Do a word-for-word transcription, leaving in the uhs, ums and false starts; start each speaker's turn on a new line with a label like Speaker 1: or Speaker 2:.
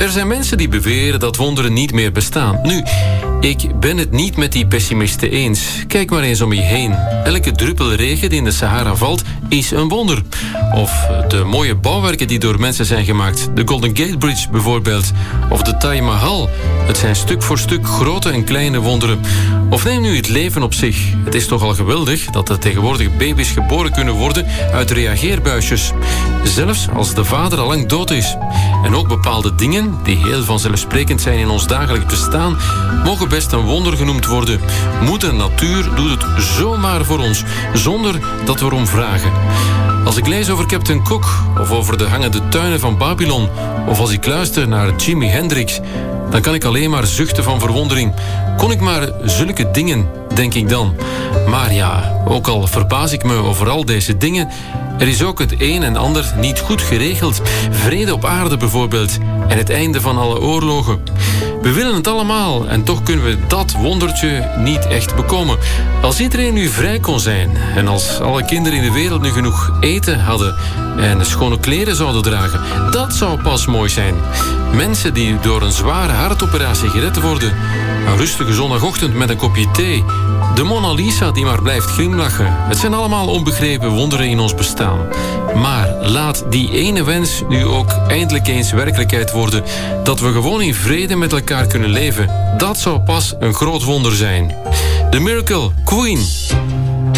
Speaker 1: Er zijn mensen die beweren dat wonderen niet meer bestaan. Nu, ik ben het niet met die pessimisten eens. Kijk maar eens om je heen. Elke druppel regen die in de Sahara valt, is een wonder. Of de mooie bouwwerken die door mensen zijn gemaakt. De Golden Gate Bridge bijvoorbeeld. Of de Taj Mahal. Het zijn stuk voor stuk grote en kleine wonderen. Of neem nu het leven op zich. Het is toch al geweldig dat er tegenwoordig baby's geboren kunnen worden uit reageerbuisjes. Zelfs als de vader al lang dood is. En ook bepaalde dingen, die heel vanzelfsprekend zijn in ons dagelijks bestaan, mogen best een wonder genoemd worden. Moeder Natuur doet het zomaar voor ons, zonder dat we erom vragen. Als ik lees over Captain Cook, of over de hangende tuinen van Babylon, of als ik luister naar Jimi Hendrix, dan kan ik alleen maar zuchten van verwondering. Kon ik maar zulke dingen, denk ik dan. Maar ja, ook al verbaas ik me over al deze dingen, er is ook het een en ander niet goed geregeld. Vrede op aarde bijvoorbeeld. En het einde van alle oorlogen. We willen het allemaal en toch kunnen we dat wondertje niet echt bekomen. Als iedereen nu vrij kon zijn en als alle kinderen in de wereld nu genoeg eten hadden en schone kleren zouden dragen, dat zou pas mooi zijn. Mensen die door een zware hartoperatie gered worden. Een rustige zondagochtend met een kopje thee. De Mona Lisa die maar blijft glimlachen. Het zijn allemaal onbegrepen wonderen in ons bestaan. Maar laat die ene wens nu ook eindelijk eens werkelijkheid worden. Dat we gewoon in vrede met elkaar kunnen leven. Dat zou pas een groot wonder zijn. The Miracle Queen.